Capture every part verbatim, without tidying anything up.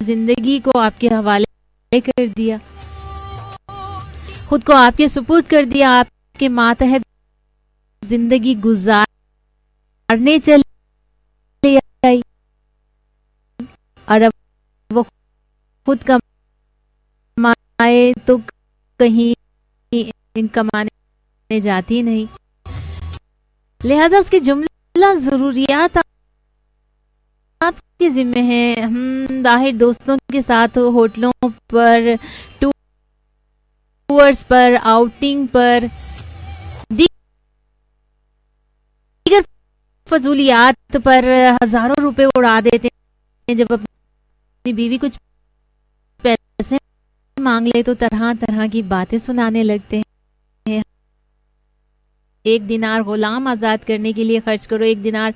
زندگی کو آپ کے حوالے کر دیا، خود کو آپ کے سپرد کر دیا، آپ کے ماتحت زندگی گزارنے چلے آئی، اور اب وہ خود کمائے تو کہیں کمانے جاتی نہیں، لہذا اس کی جملہ ضروریات آپ کے ذمہ ہیں. ہم باہر دوستوں کے ساتھ ہوٹلوں پر، ٹورز پر، آؤٹنگ پر، دیگر فضولیات پر ہزاروں روپے اڑا دیتے ہیں. جب اپنی بیوی کچھ پیسے مانگ لے تو طرح طرح کی باتیں سنانے لگتے ہیں. ایک دینار غلام آزاد کرنے کے لیے خرچ کرو، ایک دینار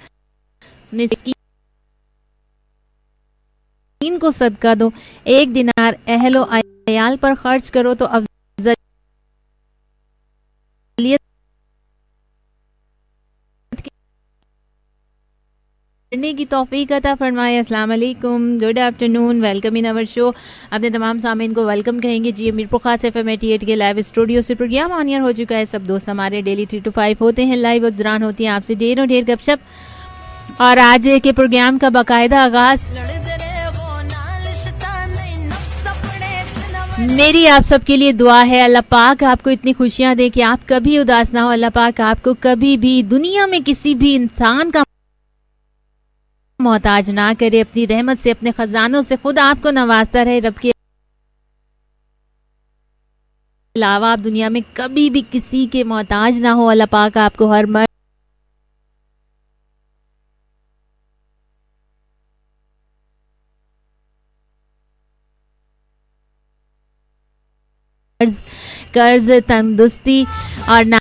مسکین کو صدقہ دو، ایک دینار اہل و عیال پر خرچ کرو تو افضلیت کرنے کی توفیق عطا فرمائے. السلام علیکم، گڈ آفٹرنون، ویلکم ان آور شو. اپنے تمام سامعین کو ویلکم کہیں گے. جی امیر پرخاص ایف ایم ایٹی ایٹ کے لائیو اسٹوڈیو سے پروگرام آن ایئر ہو چکا ہے. سب دوست ہمارے ڈیلی تھری ٹو فائیو ہوتے ہیں لائیو، اور دوران ہوتی ہیں آپ سے ڈھیر و ڈھیر گپ شپ. اور آج کے پروگرام کا باقاعدہ آغاز میری آپ سب کے لیے دعا ہے، اللہ پاک آپ کو اتنی خوشیاں دے کہ آپ کبھی اداس نہ ہو. اللہ پاک آپ کو کبھی بھی دنیا میں کسی بھی انسان کا محتاج نہ کرے، اپنی رحمت سے، اپنے خزانوں سے خود آپ کو نوازتا رہے. رب کے علاوہ آپ دنیا میں کبھی بھی کسی کے محتاج نہ ہو. اللہ پاک آپ کو ہر مرد قرض تندرستی اور